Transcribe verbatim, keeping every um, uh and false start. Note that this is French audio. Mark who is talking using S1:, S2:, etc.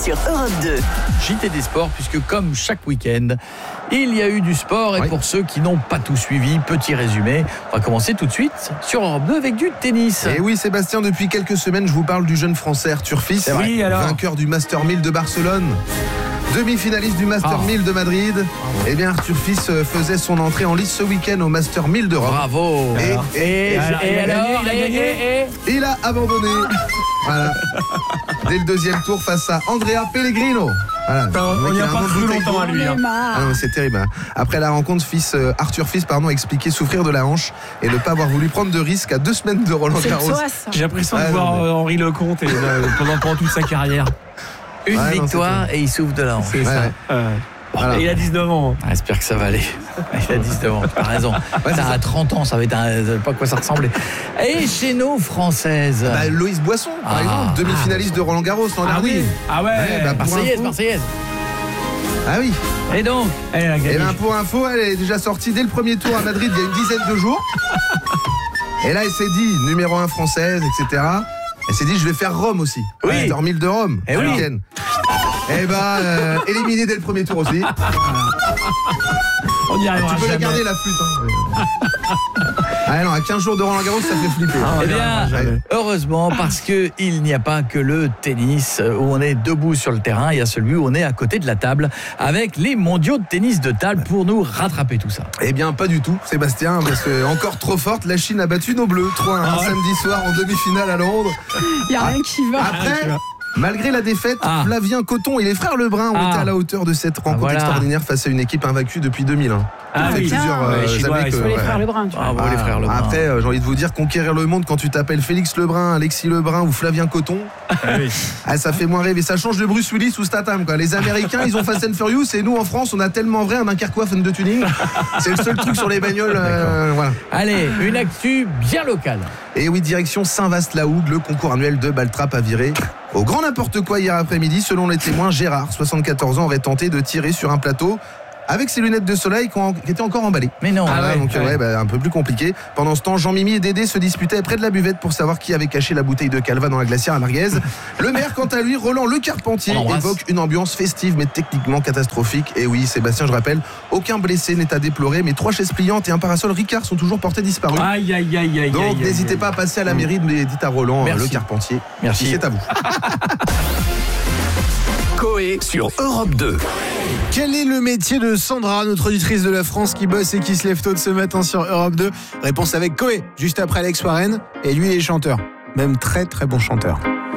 S1: sur Europe deux.
S2: J T des sports, puisque comme chaque week-end, il y a eu du sport. Et
S3: oui.
S2: pour ceux qui n'ont pas tout suivi, petit résumé, on va commencer tout de suite sur Europe deux avec du tennis.
S3: Et oui, Sébastien, depuis quelques semaines, je vous parle du jeune Français Arthur Fils,
S2: Oui, alors.
S3: vainqueur du Master mille de Barcelone, demi-finaliste du Master
S2: Ah.
S3: mille de Madrid. Eh bien, Arthur Fils faisait son entrée en lice ce week-end au Master mille de Rome.
S2: Bravo.
S3: Et, et-
S2: Et,
S3: et-
S2: alors,
S4: il a gagné, il a
S2: et-
S4: gagné.
S2: et- et-
S3: il a abandonné. Voilà. Dès le deuxième tour face à Andrea Pellegrino. Voilà.
S4: On
S3: Le mec,
S4: n'y
S3: il
S4: a
S3: un
S4: pas
S3: nom de
S4: cru
S3: bouteille
S4: longtemps à
S3: d'eau.
S4: lui. hein.
S3: Ah non, mais c'est terrible. hein. Après la rencontre, fils, euh, Arthur Fils pardon, expliquait souffrir de la hanche et ne pas avoir voulu prendre de risque à deux semaines de Roland
S5: C'est
S3: Garros.
S5: toi, ça.
S4: J'ai l'impression de
S3: Ouais,
S4: voir
S3: non, mais-
S4: euh, Henri Lecomte et, euh, pendant, pendant toute sa carrière.
S2: Une
S3: Ouais, non,
S2: victoire et il souffre de la hanche.
S4: C'est
S3: Ouais,
S4: ça.
S3: ouais.
S4: Euh,
S3: Voilà.
S4: Et il a dix-neuf ans.
S2: Ah, J'espère que ça va aller. Il a dix-neuf ans, t'as raison.
S3: c'est
S2: ça
S3: ça.
S2: à trente ans, ça va être un, je sais pas à quoi ça ressemblait. Et chez nos Françaises.
S3: Bah, Loïs Boisson, par
S2: Ah.
S3: exemple, demi-finaliste de Roland Garros l'an
S4: Ah
S3: dernier.
S4: oui. Ah ouais.
S3: Ouais, bah, pour
S2: Marseillaise,
S3: info-
S2: Marseillaise.
S3: Ah oui.
S2: Et donc,
S4: Elle a
S3: Et
S4: gagné.
S3: bien pour info, elle est déjà sortie dès le premier tour à Madrid il y a une dizaine de jours. Et là, elle s'est dit, numéro un française, et cetera. Elle s'est dit, je vais faire Rome aussi.
S2: Oui.
S3: Master mille de Rome,
S2: Eh
S3: ce
S2: oui.
S3: week-end. Et bah, euh, éliminée dès le premier tour aussi.
S4: On n'y arrivera
S3: Tu peux la
S4: jamais.
S3: garder la flûte. Hein. Ah non, à quinze jours de Roland Garros, ça fait flipper.
S4: Ah,
S2: eh
S4: on n'y
S2: bien,
S4: arrivera jamais.
S2: heureusement, parce qu'il n'y a pas que le tennis où on est debout sur le terrain, il y a celui où on est à côté de la table avec les mondiaux de tennis de table pour nous rattraper tout ça.
S3: Eh bien, pas du tout, Sébastien, parce que encore trop forte, la Chine a battu nos Bleus trois un
S4: Ah ouais.
S3: samedi soir en demi-finale à Londres.
S5: Il n'y a rien qui va.
S3: Après, malgré la défaite,
S2: Ah.
S3: Flavien Coton et les frères Lebrun ont
S2: Ah.
S3: été à la hauteur de cette rencontre
S2: voilà.
S3: extraordinaire face à une équipe invaincue depuis deux mille un.
S4: Ah
S3: Ça fait
S4: oui.
S3: plusieurs euh,
S4: Ouais, Chinois,
S3: années
S4: ils
S3: que-
S4: sont
S5: Les
S3: ouais.
S5: frères Lebrun, tu vois.
S2: Bravo les frères Lebrun.
S3: Après, euh, j'ai envie de vous dire, conquérir le monde quand tu t'appelles Félix Lebrun, Alexis Lebrun ou Flavien Coton, ah, ça fait moins rêver. Ça change de Bruce Willis ou Statham, quoi. Les Américains, ils ont Fast and Furious et nous, en France, on a tellement vrai un Dunkerquois fan de tuning. C'est le seul truc sur les bagnoles. euh, voilà.
S2: Allez, une actu bien locale.
S3: Et oui, direction Saint-Vaast-la-Hougue, le concours annuel de Baltrap a viré au grand n'importe quoi hier après-midi. Selon les témoins, Gérard, soixante-quatorze ans, aurait tenté de tirer sur un plateau avec ses lunettes de soleil qui ont- qui étaient encore emballées.
S2: Mais non.
S4: Ah
S3: Voilà,
S4: ouais,
S3: donc
S4: ouais.
S3: ouais, bah, un peu plus compliqué. Pendant ce temps, Jean-Mimi et Dédé se disputaient près de la buvette pour savoir qui avait caché la bouteille de Calva dans la glacière à Marguez. Le maire, quant à lui, Roland Le Carpentier,
S2: On l'embrasse.
S3: évoque une ambiance festive mais techniquement catastrophique. Et oui, Sébastien, je rappelle, aucun blessé n'est à déplorer, mais trois chaises pliantes et un parasol Ricard sont toujours portés disparus.
S4: Aïe, aïe, aïe, aïe.
S3: Donc
S4: aïe, aïe,
S3: n'hésitez
S4: aïe.
S3: pas à passer à la mairie de dites à Roland,
S2: Merci.
S3: Le Carpentier.
S2: Merci.
S3: C'est à vous.
S1: Coé sur Europe deux.
S6: Quel est le métier de Sandra, notre auditrice de la France qui bosse et qui se lève tôt de ce matin sur Europe deux? Réponse avec Coé, juste après Alex Warren. Et lui, il est chanteur. Même très très bon chanteur.